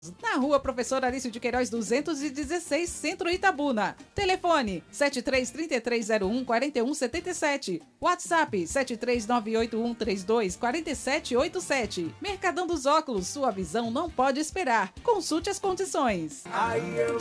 Na rua Professor Arício de Queiroz 216, Centro Itabuna. Telefone 7333014177. WhatsApp 73981324787. Mercadão dos Óculos, sua visão não pode esperar. Consulte as condições.